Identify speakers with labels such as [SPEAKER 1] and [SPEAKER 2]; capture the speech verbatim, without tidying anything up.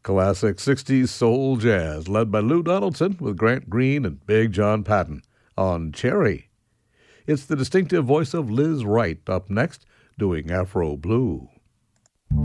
[SPEAKER 1] Classic sixties soul jazz, led by Lou Donaldson with Grant Green and Big John Patton on Cherry. It's the distinctive voice of Liz Wright up next, doing Afro Blue.